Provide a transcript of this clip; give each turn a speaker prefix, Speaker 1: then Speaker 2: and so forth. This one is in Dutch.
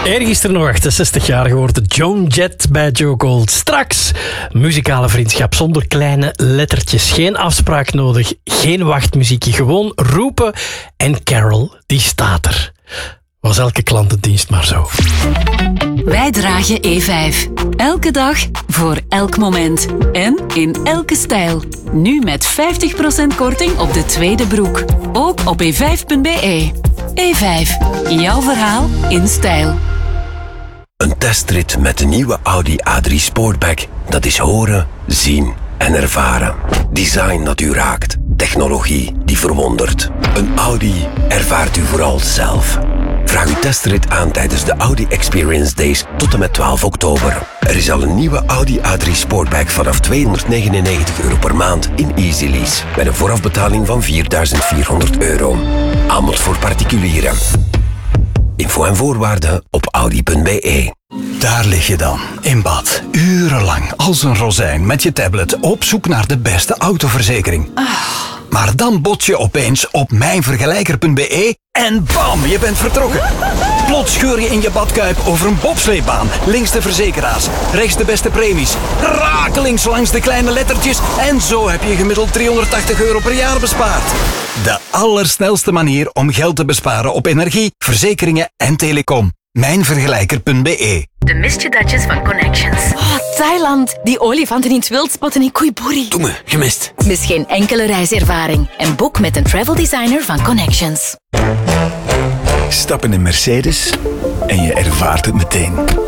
Speaker 1: Eergisteren nog 68 jaar geworden. Joan Jett bij Joe Gold. Straks muzikale vriendschap zonder kleine lettertjes. Geen afspraak nodig, geen wachtmuziekje. Gewoon roepen. En Carol, die staat er. Was elke klantendienst maar zo.
Speaker 2: Wij dragen E5. Elke dag, voor elk moment. En in elke stijl. Nu met 50% korting op de tweede broek. Ook op e5.be. E5. Jouw verhaal in stijl.
Speaker 3: Een testrit met de nieuwe Audi A3 Sportback. Dat is horen, zien en ervaren. Design dat u raakt. Technologie die verwondert. Een Audi ervaart u vooral zelf. Vraag uw testrit aan tijdens de Audi Experience Days tot en met 12 oktober. Er is al een nieuwe Audi A3 Sportback vanaf €299 per maand in Easy Lease. Met een voorafbetaling van €4.400. Aanbod voor particulieren. Info en voorwaarden op audi.be.
Speaker 4: Daar lig je dan, in bad, urenlang, als een rozijn met je tablet op zoek naar de beste autoverzekering. Maar dan bots je opeens op mijnvergelijker.be en bam, je bent vertrokken. Plots scheur je in je badkuip over een bobsleebaan. Links de verzekeraars, rechts de beste premies. Rakelings langs de kleine lettertjes. En zo heb je gemiddeld €380 per jaar bespaard. De allersnelste manier om geld te besparen op energie, verzekeringen en telecom. Mijnvergelijker.be.
Speaker 5: De misjedatjes van Connections.
Speaker 6: Oh, Thailand. Die olifanten in het wild spotten in Koeiburi.
Speaker 7: Doe me, gemist.
Speaker 5: Mis geen enkele reiservaring en boek met een travel designer van Connections.
Speaker 4: Stap in een Mercedes en je ervaart het meteen.